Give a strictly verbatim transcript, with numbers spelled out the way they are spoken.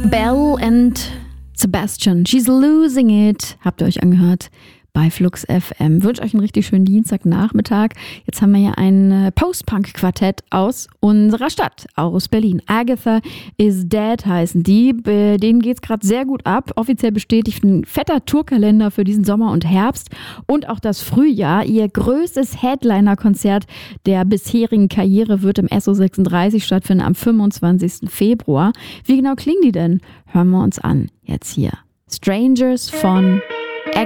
Belle and Sebastian, She's Losing It, habt ihr euch angehört bei Flux F M. Wünsche euch einen richtig schönen Dienstagnachmittag. Jetzt haben wir hier ein Post-Punk-Quartett aus unserer Stadt, aus Berlin. Agatha is Dead heißen die. Denen geht's gerade sehr gut ab. Offiziell bestätigt ein fetter Tourkalender für diesen Sommer und Herbst und auch das Frühjahr. Ihr größtes Headliner-Konzert der bisherigen Karriere wird im S O sechsunddreißig stattfinden am fünfundzwanzigsten Februar. Wie genau klingen die denn? Hören wir uns an. Jetzt hier. Strangers von